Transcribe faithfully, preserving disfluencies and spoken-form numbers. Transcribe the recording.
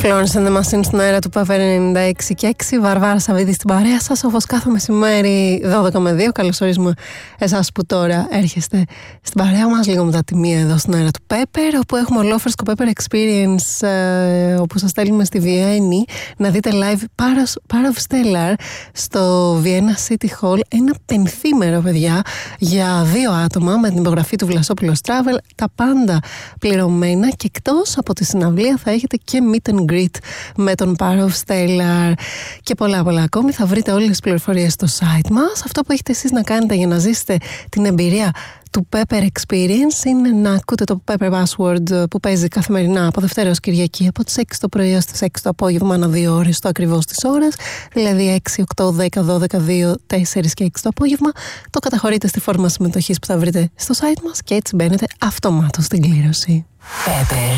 Florence and the Machine στην αέρα του Pepper ενενήντα έξι και έξι. Βαρβάρα Σαββίδη στην παρέα σας, όπως κάθε μεσημέρι δώδεκα με δύο. Καλώς ορίζουμε εσάς που τώρα έρχεστε στην παρέα μας λίγο μετά τη μία εδώ στην αέρα του Pepper, όπου έχουμε ολόφρεσκο Pepper Experience, ε, όπου σας στέλνουμε στη Βιέννη να δείτε live Power of Stellar στο Vienna City Hall. Ένα πενθήμερο, παιδιά, για δύο άτομα με την υπογραφή του Βλασόπουλος Travel. Τα πάντα πληρωμένα και εκτός από τη συναυλία θα έχετε και meet and greet με τον Power of Stellar και πολλά πολλά ακόμη. Θα βρείτε όλες τις πληροφορίες στο site μας. Αυτό που έχετε εσείς να κάνετε για να ζήσετε την εμπειρία του Pepper Experience είναι να ακούτε το Pepper Password που παίζει καθημερινά από Δευτέρα ως Κυριακή από τις έξι το πρωί έως τις έξι το απόγευμα, ανά δύο ώρες το ακριβώς της ώρας, δηλαδή έξι, οκτώ, δέκα, δώδεκα, δύο, τέσσερα και έξι το απόγευμα. Το καταχωρείτε στη φόρμα συμμετοχής που θα βρείτε στο site μας και έτσι μπαίνετε αυτομάτως στην κλήρωση. Pepper.